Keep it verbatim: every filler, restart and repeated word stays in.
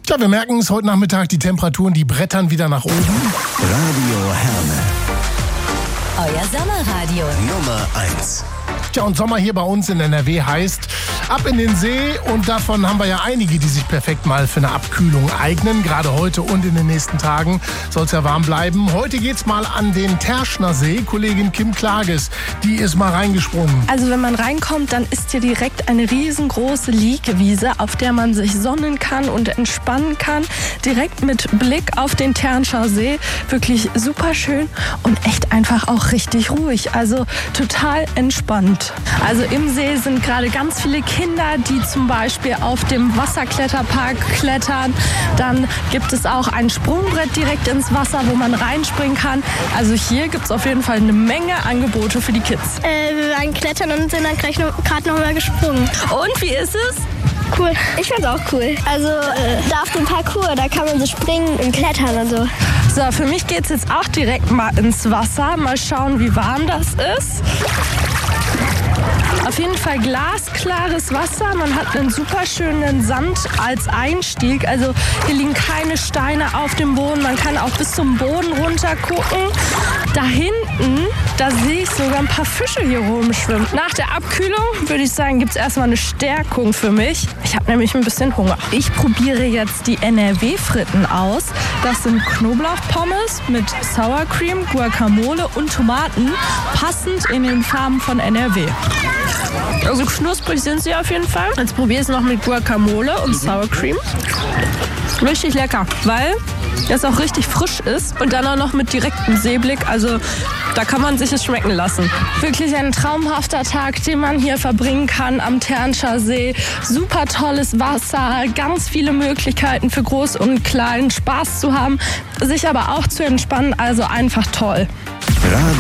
Tja, wir merken es heute Nachmittag, die Temperaturen, die brettern wieder nach oben. Radio Herne. Euer Sommerradio. Nummer eins. Tja, und Sommer hier bei uns in N R W heißt ab in den See, und davon haben wir ja einige, die sich perfekt mal für eine Abkühlung eignen. Gerade heute und in den nächsten Tagen soll es ja warm bleiben. Heute geht's mal an den Terschner See. Kollegin Kim Klages, die ist mal reingesprungen. Also wenn man reinkommt, dann ist hier direkt eine riesengroße Liegewiese, auf der man sich sonnen kann und entspannen kann. Direkt mit Blick auf den Terschner See. Wirklich super schön und echt einfach auch richtig ruhig. Also total entspannt. Also im See sind gerade ganz viele Kinder, die zum Beispiel auf dem Wasserkletterpark klettern. Dann gibt es auch ein Sprungbrett direkt ins Wasser, wo man reinspringen kann. Also hier gibt es auf jeden Fall eine Menge Angebote für die Kids. Äh, wir waren klettern und sind dann gleich noch, gerade noch mal gesprungen. Und wie ist es? Cool. Ich fand's auch cool. Also äh, da auf dem Parcours, da kann man so springen und klettern und so. So, für mich geht es jetzt auch direkt mal ins Wasser. Mal schauen, wie warm das ist. Auf jeden Fall glasklares Wasser. Man hat einen super schönen Sand als Einstieg. Also hier liegen keine Steine auf dem Boden. Man kann auch bis zum Boden runter gucken. Da hinten, da sehe ich sogar ein paar Fische hier rumschwimmen. Nach der Abkühlung würde ich sagen, gibt es erstmal eine Stärkung für mich. Ich habe nämlich ein bisschen Hunger. Ich probiere jetzt die N R W-Fritten aus. Das sind Knoblauchpommes mit Sour Cream, Guacamole und Tomaten, passend in den Farben von N R W. Also knusprig sind sie auf jeden Fall. Jetzt probiere ich es noch mit Guacamole und Sour Cream. Richtig lecker, weil das auch richtig frisch ist und dann auch noch mit direktem Seeblick. Also da kann man sich es schmecken lassen. Wirklich ein traumhafter Tag, den man hier verbringen kann am Terschner See. Super tolles Wasser, ganz viele Möglichkeiten für Groß und Klein Spaß zu haben, sich aber auch zu entspannen. Also einfach toll. Radio